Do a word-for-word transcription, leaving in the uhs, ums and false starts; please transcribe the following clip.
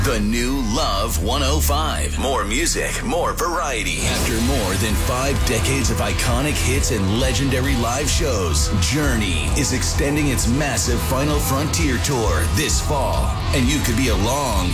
The new Love one oh five. More music, more variety. After more than five decades of iconic hits and legendary live shows, Journey is extending its massive Final Frontier tour this fall. And you could be along